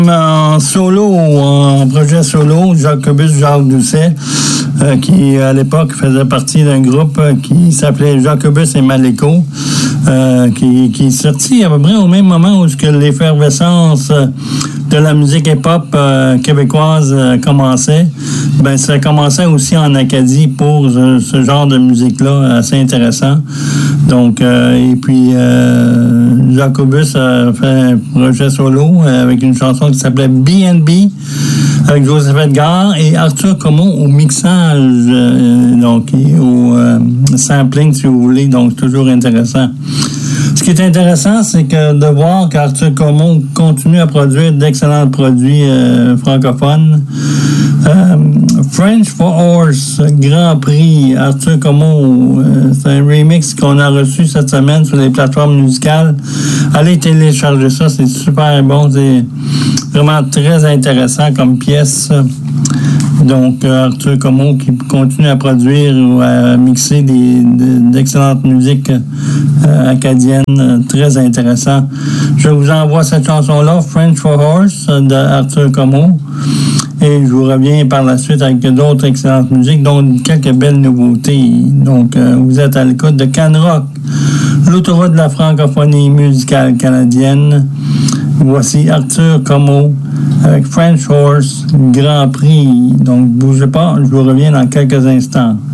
En solo, en projet solo, Jacobus Jacques Doucet, qui à l'époque faisait partie d'un groupe qui s'appelait Jacobus et Maléco, qui est sorti à peu près au même moment où que l'effervescence de la musique hip-hop québécoise commençait. Ben, ça commençait aussi en Acadie pour ce genre de musique-là, assez intéressant. Donc, et puis, Jacobus a fait un projet solo avec une chanson qui s'appelait B&B avec Joseph Edgar et Arthur Como au mixage, donc au sampling, si vous voulez, donc toujours intéressant. Ce qui est intéressant, c'est que de voir qu'Arthur Como continue à produire d'excellents produits francophones. French for Horse, Grand Prix, Arthur Como, c'est un remix qu'on a reçu cette semaine sur les plateformes musicales. Allez télécharger ça, c'est super bon, c'est vraiment très intéressant comme pièce. Donc, Arthur Como qui continue à produire ou à mixer d'excellentes musiques acadiennes, très intéressant. Je vous envoie cette chanson-là, French for Horse, d'Arthur Como. Et je vous reviens par la suite avec d'autres excellentes musiques, dont quelques belles nouveautés. Donc, vous êtes à l'écoute de CanRock, l'autoroute de la francophonie musicale canadienne. Voici Arthur Como avec French Horse, Grand Prix. Donc, bougez pas, je vous reviens dans quelques instants.